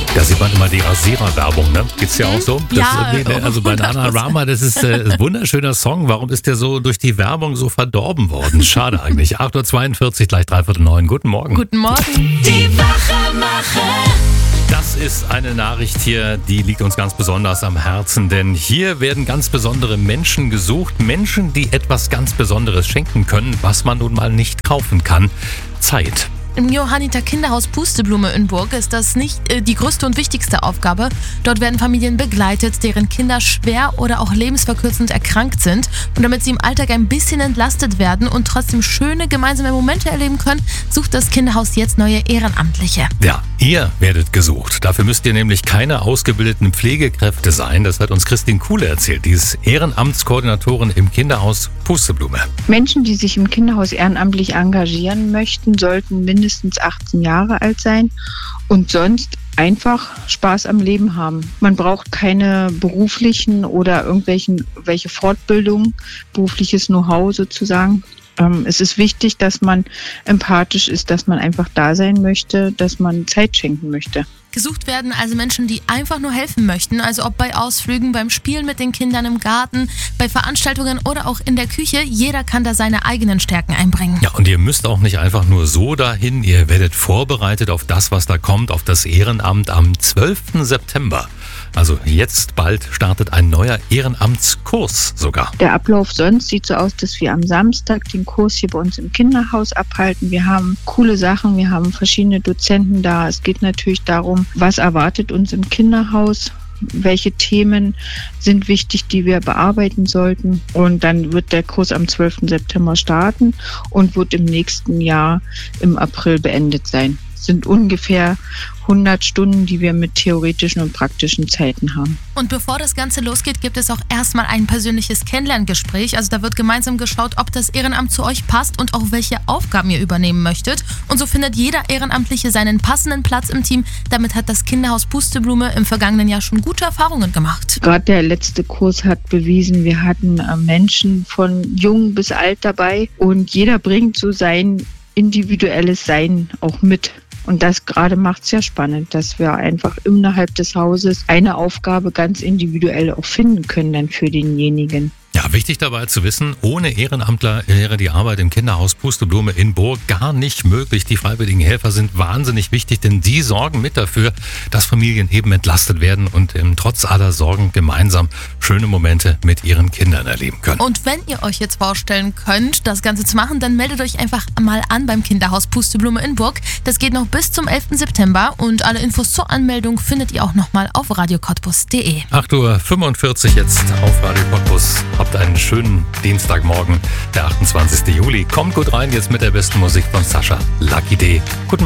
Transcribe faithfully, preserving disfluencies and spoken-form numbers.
Da sieht man immer die Rasierer-Werbung, ne? Geht's ja auch so? Das Ja, ist, also bei Bananarama, das ist äh, ein wunderschöner Song. Warum ist der so durch die Werbung so verdorben worden? Schade eigentlich. acht Uhr zweiundvierzig, gleich dreiviertel neun. Guten Morgen. Guten Morgen. Die Wachemacher. Das ist eine Nachricht hier, die liegt uns ganz besonders am Herzen, denn hier werden ganz besondere Menschen gesucht. Menschen, die etwas ganz Besonderes schenken können, was man nun mal nicht kaufen kann. Zeit. Im Johanniter Kinderhaus Pusteblume in Burg ist das nicht äh, die größte und wichtigste Aufgabe. Dort werden Familien begleitet, deren Kinder schwer oder auch lebensverkürzend erkrankt sind. Und damit sie im Alltag ein bisschen entlastet werden und trotzdem schöne gemeinsame Momente erleben können, sucht das Kinderhaus jetzt neue Ehrenamtliche. Ja, ihr werdet gesucht. Dafür müsst ihr nämlich keine ausgebildeten Pflegekräfte sein. Das hat uns Christine Kuhle erzählt. Die ist Ehrenamtskoordinatorin im Kinderhaus Pusteblume. Menschen, die sich im Kinderhaus ehrenamtlich engagieren möchten, sollten mindestens achtzehn Jahre alt sein und sonst einfach Spaß am Leben haben. Man braucht keine beruflichen oder irgendwelchen welche Fortbildung, berufliches Know-how sozusagen. Ähm, es ist wichtig, dass man empathisch ist, dass man einfach da sein möchte, dass man Zeit schenken möchte. Gesucht werden also Menschen, die einfach nur helfen möchten, also ob bei Ausflügen, beim Spielen mit den Kindern im Garten, bei Veranstaltungen oder auch in der Küche. Jeder kann da seine eigenen Stärken einbringen. Ja, und ihr müsst auch nicht einfach nur so dahin. Ihr werdet vorbereitet auf das, was da kommt, auf das Ehrenamt am zwölften September. Also jetzt bald startet ein neuer Ehrenamtskurs sogar. Der Ablauf sonst sieht so aus, dass wir am Samstag den Kurs hier bei uns im Kinderhaus abhalten. Wir haben coole Sachen, wir haben verschiedene Dozenten da. Es geht natürlich darum, was erwartet uns im Kinderhaus, welche Themen sind wichtig, die wir bearbeiten sollten. Und dann wird der Kurs am zwölften September starten und wird im nächsten Jahr im April beendet sein. Es sind ungefähr hundert Stunden, die wir mit theoretischen und praktischen Zeiten haben. Und bevor das Ganze losgeht, gibt es auch erstmal ein persönliches Kennenlerngespräch. Also da wird gemeinsam geschaut, ob das Ehrenamt zu euch passt und auch welche Aufgaben ihr übernehmen möchtet. Und so findet jeder Ehrenamtliche seinen passenden Platz im Team. Damit hat das Kinderhaus Pusteblume im vergangenen Jahr schon gute Erfahrungen gemacht. Gerade der letzte Kurs hat bewiesen, wir hatten Menschen von jung bis alt dabei und jeder bringt so sein individuelles Sein auch mit. Und das gerade macht es ja spannend, dass wir einfach innerhalb des Hauses eine Aufgabe ganz individuell auch finden können dann für denjenigen. Ja, wichtig dabei zu wissen, ohne Ehrenamtler wäre die Arbeit im Kinderhaus Pusteblume in Burg gar nicht möglich. Die freiwilligen Helfer sind wahnsinnig wichtig, denn die sorgen mit dafür, dass Familien eben entlastet werden und ähm, trotz aller Sorgen gemeinsam schöne Momente mit ihren Kindern erleben können. Und wenn ihr euch jetzt vorstellen könnt, das Ganze zu machen, dann meldet euch einfach mal an beim Kinderhaus Pusteblume in Burg. Das geht noch bis zum elften September und alle Infos zur Anmeldung findet ihr auch nochmal auf radio cottbus punkt de. acht Uhr fünfundvierzig jetzt auf Radio Cottbus. Habt einen schönen Dienstagmorgen, der achtundzwanzigsten Juli. Kommt gut rein jetzt mit der besten Musik von Sascha. Lucky Day. Guten Morgen.